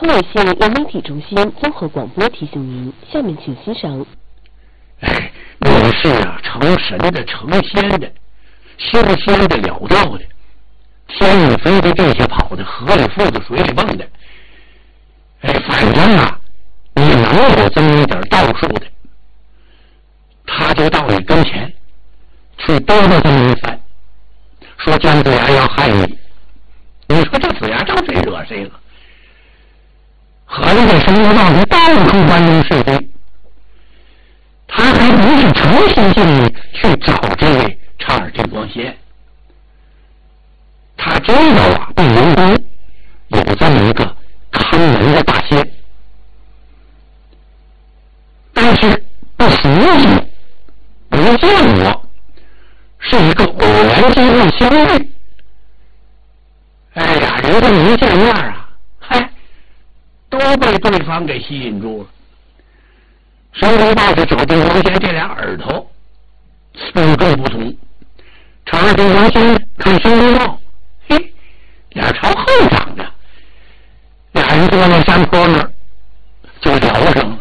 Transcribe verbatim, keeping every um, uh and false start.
纬县人媒体中心综合广播提醒您，下面请欣赏。 哎，那个是啊，成神的、成仙的、修仙的、了道的，天里飞的、地下跑的，河里浮的、水里蹦的。哎，反正啊，你能有这么一点道术的，他就到你跟前去叨叨这么一番，说姜子牙要害你。你说这子牙招谁惹谁了？合着这神州道是到处关东是非，他还不是诚心性的去找这位差尔金光仙。他知道啊，北冥宫有这么一个看门的大仙，但是不熟悉，不见过，是一个偶然机会相遇。哎呀，人这么一见面啊，嗨，都被对方给吸引住了。神州道是找定光仙这俩耳朵与众不同，差尔金光仙看神州道，嘿，俩朝后长着，俩人坐在山坡那儿，